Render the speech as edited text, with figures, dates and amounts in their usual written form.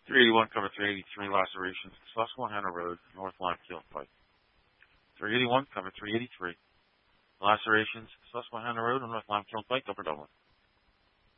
381 cover 383 lacerations, Susquehanna Road, North Limekiln Pike. 381 cover 383 lacerations, Susquehanna Road, North Limekiln Pike, Upper Dublin.